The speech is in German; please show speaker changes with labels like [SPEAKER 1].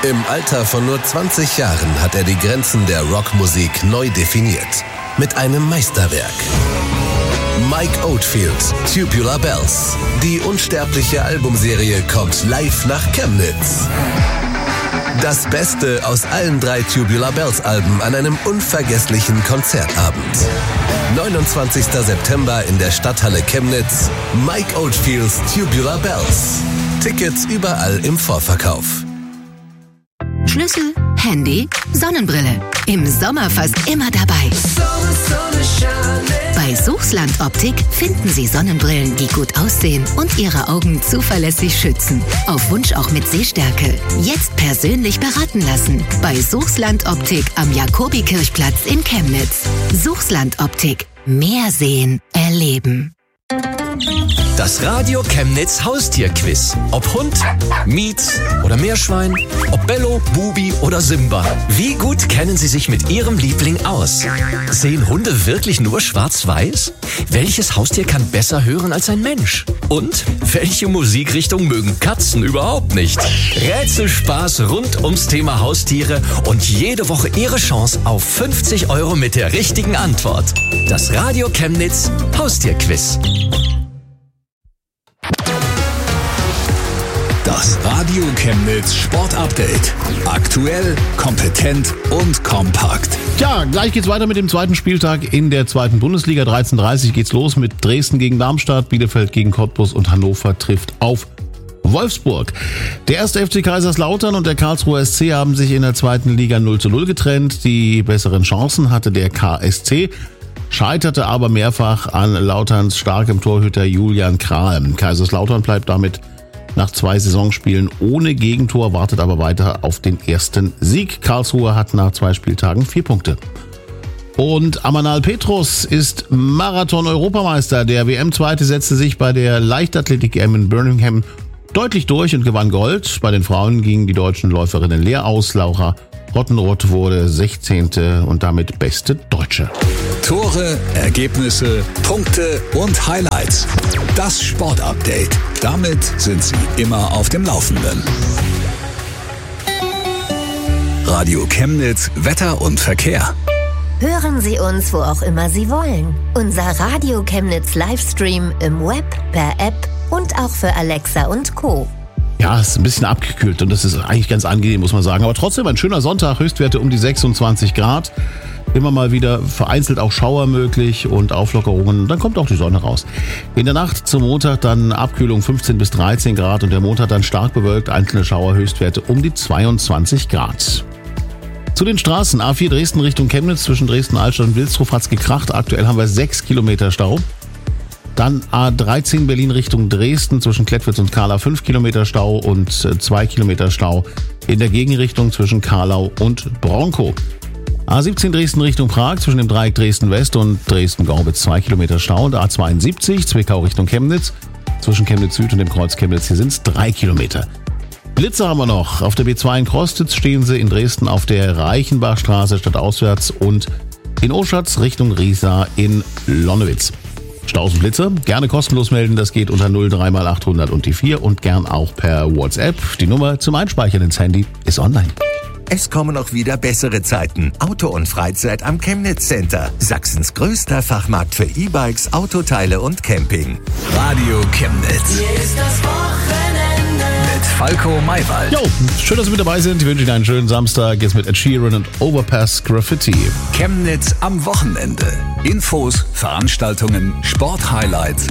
[SPEAKER 1] Im Alter von nur 20 Jahren hat er die Grenzen der Rockmusik neu definiert. Mit einem Meisterwerk. Mike Oldfield, Tubular Bells. Die unsterbliche Albumserie kommt live nach Chemnitz. Das Beste aus allen 3 Tubular Bells Alben an einem unvergesslichen Konzertabend. 29. September in der Stadthalle Chemnitz. Mike Oldfields Tubular Bells. Tickets überall im Vorverkauf.
[SPEAKER 2] Schlüssel, Handy, Sonnenbrille. Im Sommer fast immer dabei. Bei Suchsland Optik finden Sie Sonnenbrillen, die gut aussehen und Ihre Augen zuverlässig schützen. Auf Wunsch auch mit Sehstärke. Jetzt persönlich beraten lassen. Bei Suchsland Optik am Jakobikirchplatz in Chemnitz. Suchsland Optik. Mehr sehen, erleben.
[SPEAKER 3] Das Radio Chemnitz Haustierquiz. Ob Hund, Mietz oder Meerschwein, ob Bello, Bubi oder Simba. Wie gut kennen Sie sich mit Ihrem Liebling aus? Sehen Hunde wirklich nur schwarz-weiß? Welches Haustier kann besser hören als ein Mensch? Und welche Musikrichtung mögen Katzen überhaupt nicht? Rätselspaß rund ums Thema Haustiere und jede Woche Ihre Chance auf 50 € mit der richtigen Antwort. Das Radio Chemnitz Haustierquiz.
[SPEAKER 4] Das Radio Chemnitz Sport Update. Aktuell, kompetent und kompakt.
[SPEAKER 5] Tja, gleich geht's weiter mit dem zweiten Spieltag in der zweiten Bundesliga. 13:30 geht's los mit Dresden gegen Darmstadt, Bielefeld gegen Cottbus und Hannover trifft auf Wolfsburg. Der erste FC Kaiserslautern und der Karlsruher SC haben sich in der zweiten Liga 0:0 getrennt. Die besseren Chancen hatte der KSC, scheiterte aber mehrfach an Lauterns starkem Torhüter Julian Krahl. Kaiserslautern bleibt damit nach 2 Saisonspielen ohne Gegentor, wartet aber weiter auf den ersten Sieg. Karlsruhe hat nach 2 Spieltagen 4 Punkte. Und Amanal Petrus ist Marathon-Europameister. Der WM-Zweite setzte sich bei der Leichtathletik-EM in Birmingham deutlich durch und gewann Gold. Bei den Frauen gingen die deutschen Läuferinnen leer aus. Laura Rottenroth wurde 16. und damit beste Deutsche.
[SPEAKER 4] Tore, Ergebnisse, Punkte und Highlights. Das Sportupdate. Damit sind Sie immer auf dem Laufenden. Radio Chemnitz, Wetter und Verkehr.
[SPEAKER 6] Hören Sie uns, wo auch immer Sie wollen. Unser Radio Chemnitz Livestream im Web, per App und auch für Alexa und Co.
[SPEAKER 5] Ja, es ist ein bisschen abgekühlt und das ist eigentlich ganz angenehm, muss man sagen. Aber trotzdem ein schöner Sonntag, Höchstwerte um die 26 Grad. Immer mal wieder vereinzelt auch Schauer möglich und Auflockerungen. Dann kommt auch die Sonne raus. In der Nacht zum Montag dann Abkühlung 15 bis 13 Grad und der Montag dann stark bewölkt. Einzelne Schauer, Höchstwerte um die 22 Grad. Zu den Straßen. A4 Dresden Richtung Chemnitz zwischen Dresden-Altstadt und Wilsdruf hat's gekracht. Aktuell haben wir 6 Kilometer Stau. Dann A13 Berlin Richtung Dresden zwischen Klettwitz und Kahlau 5 Kilometer Stau und 2 Kilometer Stau in der Gegenrichtung zwischen Kahlau und Bronkow. A17 Dresden Richtung Prag zwischen dem Dreieck Dresden-West und Dresden-Gorbitz 2 Kilometer Stau und A72 Zwickau Richtung Chemnitz zwischen Chemnitz-Süd und dem Kreuz Chemnitz, hier sind es 3 Kilometer. Blitze haben wir noch. Auf der B2 in Krostitz stehen sie, in Dresden auf der Reichenbachstraße stadtauswärts und in Oschatz Richtung Riesa in Lonnewitz. Staus und Blitze, gerne kostenlos melden, das geht unter 03 mal 800 und die 4 und gern auch per WhatsApp. Die Nummer zum Einspeichern ins Handy ist online.
[SPEAKER 7] Es kommen auch wieder bessere Zeiten. Auto und Freizeit am Chemnitz Center. Sachsens größter Fachmarkt für E-Bikes, Autoteile und Camping.
[SPEAKER 4] Radio Chemnitz.
[SPEAKER 8] Hier ist das Wochenende.
[SPEAKER 4] Mit Falco Maywald.
[SPEAKER 5] Jo, schön, dass Sie mit dabei sind. Ich wünsche Ihnen einen schönen Samstag. Jetzt mit Ed Sheeran und Overpass Graffiti.
[SPEAKER 4] Chemnitz am Wochenende. Infos, Veranstaltungen, Sporthighlights